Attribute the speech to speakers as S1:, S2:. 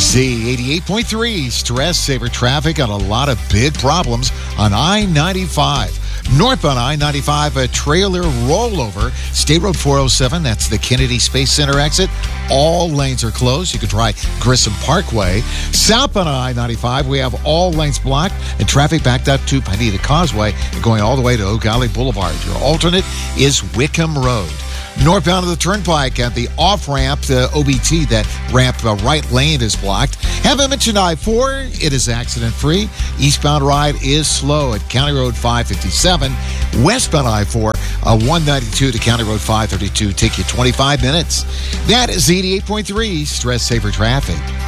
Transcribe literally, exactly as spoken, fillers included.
S1: Z eighty-eight point three, stress saver traffic on a lot of big problems on I ninety-five. Northbound I ninety-five, a trailer rollover. State Road four oh seven, that's the Kennedy Space Center exit. All lanes are closed. You can try Grissom Parkway. Southbound I ninety-five, we have all lanes blocked and traffic backed up to Pineda Causeway and going all the way to Oak Valley Boulevard. Your alternate is Wickham Road. Northbound of the Turnpike at the off-ramp, the O B T, that ramp uh, right lane is blocked. Haven't mentioned I four, it is accident-free. Eastbound ride is slow at County Road five fifty-seven. Westbound I four, uh, one ninety-two to County Road five thirty-two, take you twenty-five minutes. That is eighty-eight point three, stress saver traffic.